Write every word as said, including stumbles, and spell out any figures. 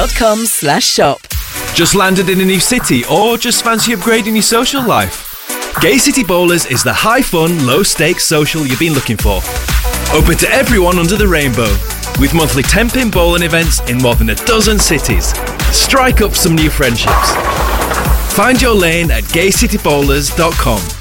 dot com slash shop. Just landed in a new city or just fancy upgrading your social life? Gay City Bowlers is the high-fun, low-stakes social you've been looking for. Open to everyone under the rainbow, with monthly ten-pin bowling events in more than a dozen cities. Strike up some new friendships. Find your lane at gay city bowlers dot com.